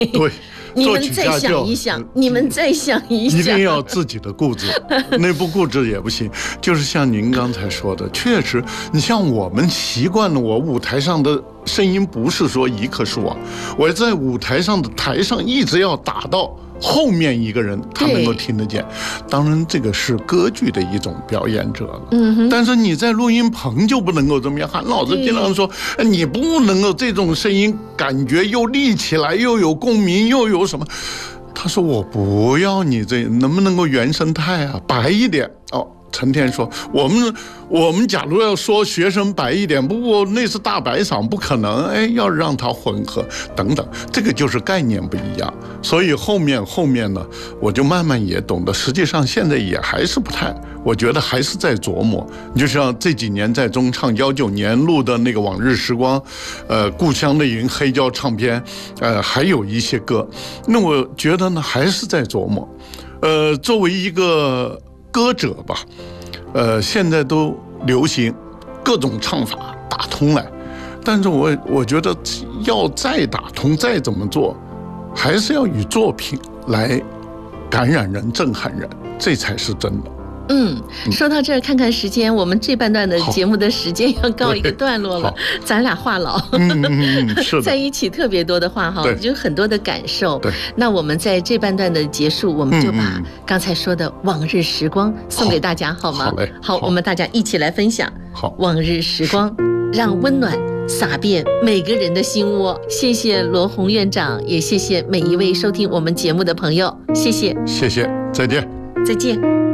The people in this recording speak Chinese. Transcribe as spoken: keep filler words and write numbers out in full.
对。 你们再想一想，你们再想一想， 一定要自己的固执，内部固执也不行。就是像您刚才说的，确实，你像我们习惯了，我舞台上的声音不是说一棵树啊，我在舞台上的台上一直要打到后面一个人他能够听得见。当然这个是歌剧的一种表演者了，嗯，但是你在录音棚就不能够这么样。韩老师经常说你不能够这种声音感觉又立起来又有共鸣又有什么，他说我不要你这，能不能够原生态啊，白一点哦。陈天说我们我们假如要说学生白一点，不过那是大白嗓，不可能，哎，要让它混合等等，这个就是概念不一样。所以后面后面呢，我就慢慢也懂得，实际上现在也还是不太，我觉得还是在琢磨。就像这几年在中唱幺九年录的那个《往日时光》，呃，《故乡的云》黑胶唱片，呃，还有一些歌，那我觉得呢还是在琢磨。呃，作为一个歌者吧，呃，现在都流行各种唱法打通来，但是我我觉得要再打通，再怎么做，还是要以作品来感染人、震撼人，这才是真的。 嗯，说到这儿，看看时间，我们这半段的节目的时间要告一个段落了。咱俩话痨，嗯嗯是在一起特别多的话哈，就很多的感受。对，那我们在这半段的结束，我们就把刚才说的往日时光送给大家，好吗？好嘞，好，我们大家一起来分享。好，往日时光，让温暖洒遍每个人的心窝。谢谢罗洪院长，也谢谢每一位收听我们节目的朋友，谢谢， 谢谢，再见， 再见。